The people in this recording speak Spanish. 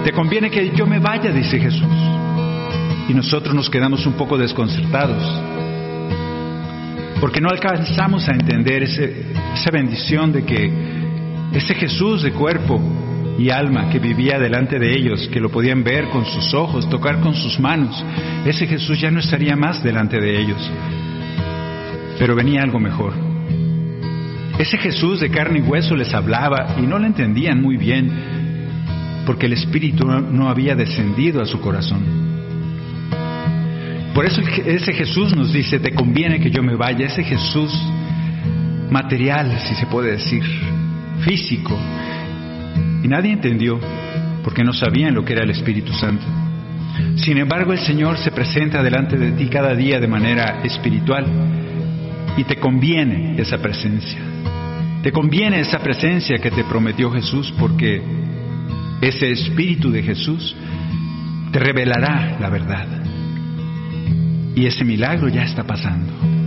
Te conviene que yo me vaya, dice Jesús. Y nosotros nos quedamos un poco desconcertados, porque no alcanzamos a entender esa bendición de que ese Jesús de cuerpo y alma que vivía delante de ellos, que lo podían ver con sus ojos, tocar con sus manos, ese Jesús ya no estaría más delante de ellos. Pero venía algo mejor. Ese Jesús de carne y hueso les hablaba y no lo entendían muy bien, porque el Espíritu no había descendido a su corazón. Por eso ese Jesús nos dice, te conviene que yo me vaya. Ese Jesús material, si se puede decir, físico. Y nadie entendió, porque no sabían lo que era el Espíritu Santo. Sin embargo, el Señor se presenta delante de ti cada día de manera espiritual, y te conviene esa presencia. Te conviene esa presencia que te prometió Jesús, porque ese Espíritu de Jesús te revelará la verdad. Y ese milagro ya está pasando.